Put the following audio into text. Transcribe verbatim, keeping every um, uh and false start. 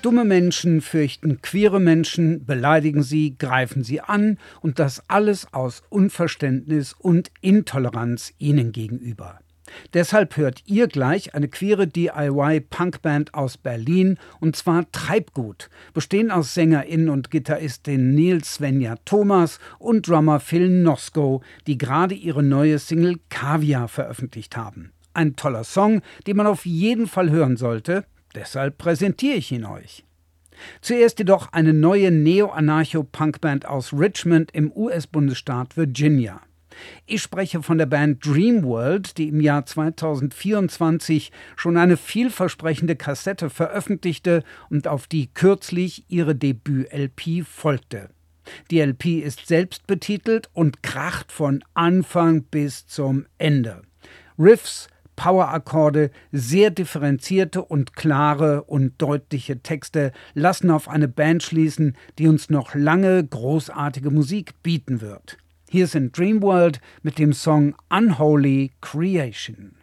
Dumme Menschen fürchten queere Menschen, beleidigen sie, greifen sie an und das alles aus Unverständnis und Intoleranz ihnen gegenüber. Deshalb hört ihr gleich eine queere D I Y-Punkband aus Berlin, und zwar Treibgut, bestehend aus Sängerin und Gitarristin Nils Svenja Thomas und Drummer Phil Nosko, die gerade ihre neue Single Kaviar veröffentlicht haben. Ein toller Song, den man auf jeden Fall hören sollte, deshalb präsentiere ich ihn euch. Zuerst jedoch eine neue Neo-Anarcho-Punkband aus Richmond im U S-Bundesstaat Virginia. Ich spreche von der Band Dreamworld, die im Jahr zweitausendvierundzwanzig schon eine vielversprechende Kassette veröffentlichte und auf die kürzlich ihre Debüt-L P folgte. Die L P ist selbst betitelt und kracht von Anfang bis zum Ende. Riffs, Powerakkorde, sehr differenzierte und klare und deutliche Texte lassen auf eine Band schließen, die uns noch lange großartige Musik bieten wird. Hier sind Dreamworld mit dem Song Unholy Creation.